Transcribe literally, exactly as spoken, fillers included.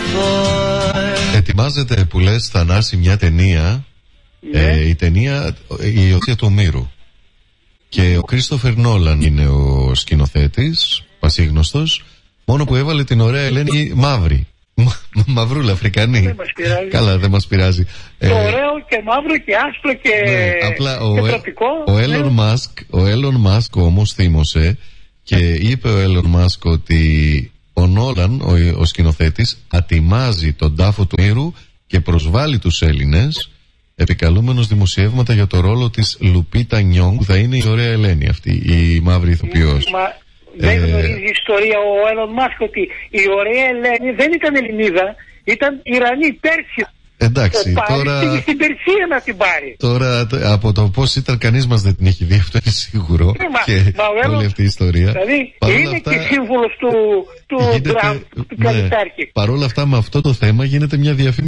Ετοιμάζεται που λες, Θανάση, μια ταινία. Ναι. ε, Η ταινία «Η Οδεία του Ομήρου». Και ο Κρίστοφερ Νόλαν είναι ο σκηνοθέτης, πασίγνωστος. Μόνο που έβαλε την ωραία Ελένη μαύρη. Μαυρούλα, Αφρικανή. Δεν μας πειράζει. Καλά, δεν μας πειράζει. Το ε, ωραίο και μαύρο και άσπρο και, ναι, απλά ο, και τροπικό. Ο Elon ναι. Musk, ο Elon Musk όμως θύμωσε και είπε ο Elon Musk ότι ο Νόλαν, ο, ο σκηνοθέτης, ατιμάζει τον τάφο του Ομήρου και προσβάλλει τους Έλληνες, επικαλούμενος δημοσιεύματα για το ρόλο της Λουπίτα Νιόγκ, που θα είναι η ωραία Ελένη αυτή, η μαύρη ηθοποιός. Μα δεν ε... γνωρίζει η ιστορία ο Elon Musk ότι η ωραία Ελένη δεν ήταν Ελληνίδα, ήταν Ιρανή, Πέρσια. Εντάξει, πάρει, τώρα... στην Περσία να την πάρει. Τώρα από το πώς ήταν, κανείς μας δεν την έχει δει, αυτό είναι σίγουρο. Ναι, μα, και μα, όλη αυτή η ιστορία. Δηλαδή παρόλα είναι αυτά, και σύμβολος του, του, γίνεται, Τραμπ, του ναι, καλλιτάρχη. Παρ' όλα αυτά, με αυτό το θέμα γίνεται μια διαφήμιση